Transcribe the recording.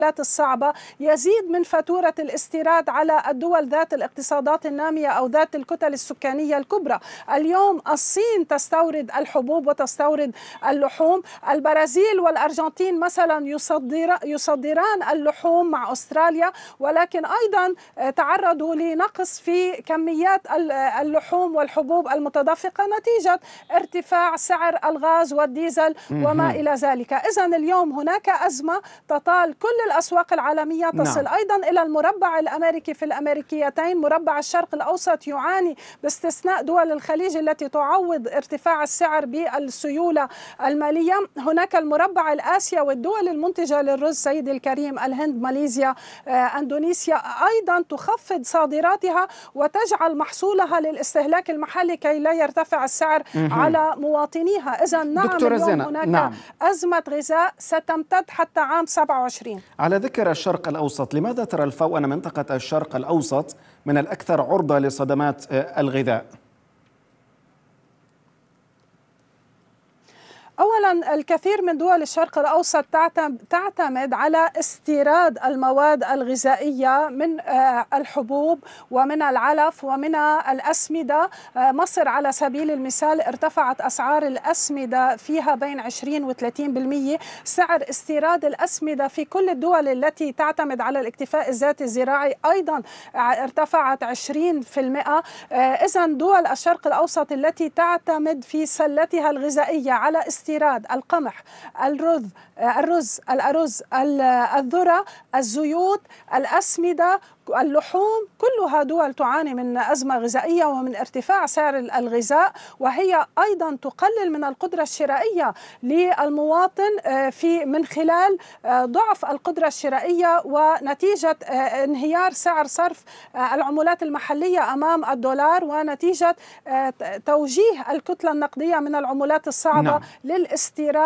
الصعبة يزيد من فاتورة الاستيراد على الدول ذات الاقتصادات النامية أو ذات الكتل السكانية الكبرى. اليوم الصين تستورد الحبوب وتستورد اللحوم، البرازيل والأرجنتين مثلا يصدران اللحوم مع أستراليا، ولكن أيضا تعرضوا لنقص في كميات اللحوم والحبوب المتدفقة نتيجة ارتفاع سعر الغاز والديزل وما إلى ذلك. إذن اليوم هناك أزمة تطال كل الأسواق العالمية، تصل أيضا إلى المربع الأمريكي في الأمريكيتين. مربع الشرق الأوسط يعاني باستثناء دول الخليج التي تعوض ارتفاع السعر بالسيولة المالية. هناك المربع الآسيوي والدول المنتجة للرز سيدي الكريم، الهند، ماليزيا، أندونيسيا، أيضا تخفض صادراتها وتجعل محصولها للاستهلاك المحلي كي لا يرتفع السعر على مواطنيها. إذن نعم اليوم هناك أزمة غذاء ستمتد حتى عام 27. على ذكر الشرق الأوسط، لماذا ترى الفو أن منطقة الشرق الأوسط من الأكثر عرضة لصدمات الغذاء؟ أولا الكثير من دول الشرق الأوسط تعتمد على استيراد المواد الغذائية من الحبوب ومن العلف ومن الأسمدة. مصر على سبيل المثال ارتفعت أسعار الأسمدة فيها بين 20 و 30%. سعر استيراد الأسمدة في كل الدول التي تعتمد على الاكتفاء الذاتي الزراعي أيضا ارتفعت 20%. إذن دول الشرق الأوسط التي تعتمد في سلتها الغذائية على استيراد القمح، الرز، الذرة، الزيوت، الأسمدة، اللحوم، كلها دول تعاني من أزمة غذائية ومن ارتفاع سعر الغذاء، وهي أيضا تقلل من القدرة الشرائية للمواطن من خلال ضعف القدرة الشرائية ونتيجة انهيار سعر صرف العملات المحلية أمام الدولار، ونتيجة توجيه الكتلة النقدية من العملات الصعبة للاستيراد.